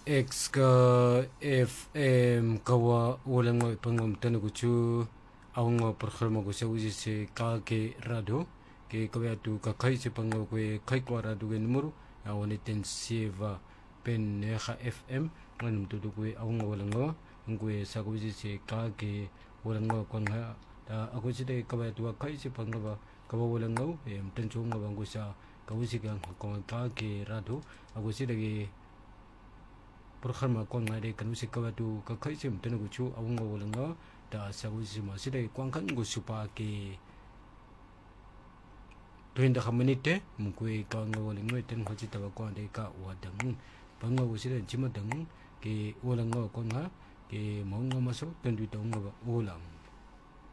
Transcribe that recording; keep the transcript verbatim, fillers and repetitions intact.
X ka F M kawa walang mo pangam tanaguchu awang mo perkhidmat ko sa uji se ka ke radio ke kaya tu ka kai se pangam ko kai ko radio ke numero awang ten sieva pen neha F M nganum tu ko awang walang mo ko sa uji se ka ke walang mo kon ha ako si de kaya tu kai se pangam kawa walang mo em ten chung ngabang ko sa kausi kang ko ka ke radio ako si de perkhidmat kon ngai de kan usi kawa tu ka kai sim tenu gu chu awang walang nga da sa usi ma si de kwang kan gu supa ke twenty minute mu ku ka nga walang ngai ten hoji ta ko de ka wa dang bang nga usi de jima dang ke walang nga kon nga ke mo nga ma so ten du ta nga walang